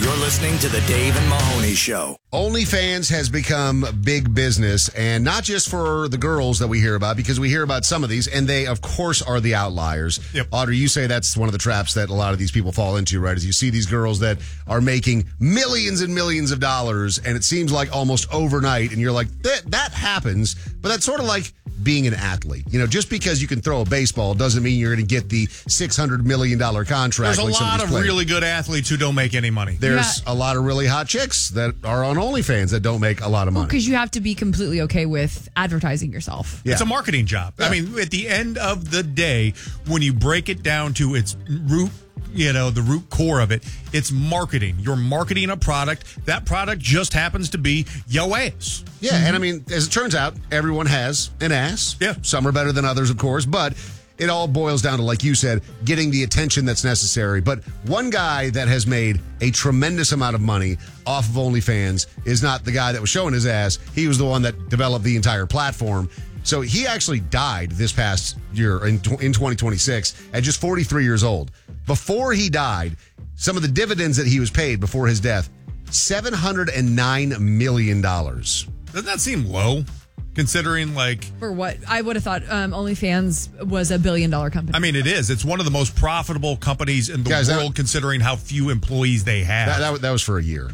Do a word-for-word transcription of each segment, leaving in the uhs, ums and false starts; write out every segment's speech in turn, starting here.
You're listening to the Dave and Mahoney Show. OnlyFans has become big business, and not just for the girls that we hear about, because we hear about some of these, and they, of course, are the outliers. Yep. Audrey, you say that's one of the traps that a lot of these people fall into, right? Is you see these girls that are making millions and millions of dollars, and it seems like almost overnight, and you're like, that, that happens, but that's sort of like being an athlete. You know, just because you can throw a baseball doesn't mean you're going to get the six hundred million dollars contract. There's a like some lot these of players. really good athletes who don't make any money. There's Yeah. a lot of really hot chicks that are on OnlyFans that don't make a lot of money. Because you have to be completely okay with advertising yourself. Yeah. It's a marketing job. Yeah. I mean, at the end of the day, when you break it down to its root, you know, the root core of it, it's marketing. You're marketing a product. That product just happens to be yo ass. Yeah, and I mean, as it turns out, everyone has an ass. Yeah. Some are better than others, of course, but it all boils down to, like you said, getting the attention that's necessary. But one guy that has made a tremendous amount of money off of OnlyFans is not the guy that was showing his ass. He was the one that developed the entire platform. So he actually died this past year in, in twenty twenty-six at just forty-three years old. Before he died, some of the dividends that he was paid before his death, seven hundred nine million dollars. Doesn't that seem low, considering, like, For what? I would have thought um, OnlyFans was a billion dollar company. I mean, it is. It's one of the most profitable companies in the Guys, that- world, considering how few employees they have. That, that, that was for a year.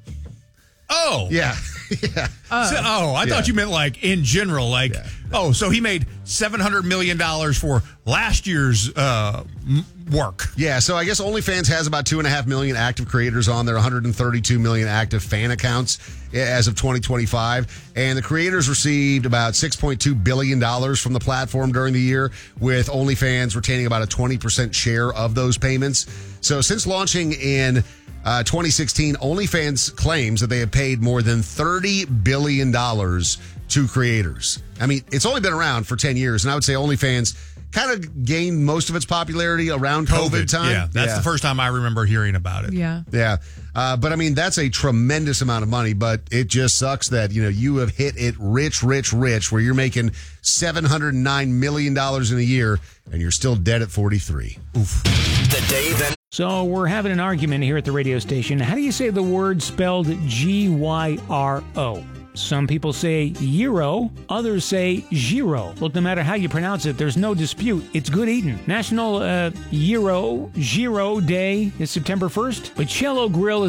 oh. Yeah. yeah. So- oh, I Yeah. thought you meant like in general, like, Yeah. oh, so he made seven hundred million dollars for last year's uh, m- work. Yeah, so I guess OnlyFans has about two and a half million active creators on there, one hundred thirty-two million active fan accounts as of twenty twenty-five. And the creators received about six point two billion dollars from the platform during the year, with OnlyFans retaining about a twenty percent share of those payments. So since launching in uh, twenty sixteen, OnlyFans claims that they have paid more than thirty billion dollars to creators. I mean, it's only been around for ten years, and I would say OnlyFans kind of gained most of its popularity around COVID, time. Yeah, that's the first time I remember hearing about it. yeah. Yeah. Uh, but I mean, that's a tremendous amount of money, but it just sucks that, you know, you have hit it rich, rich, rich, where you're making seven hundred nine million dollars in a year and you're still dead at forty-three. Oof. The Dave and So we're having an argument here at the radio station. How do you say the word spelled G Y R O? Some people say gyro, others say gyro. Look, no matter how you pronounce it, there's no dispute. It's good eating. National uh, Gyro, Gyro Day is September first, but Cello Grill is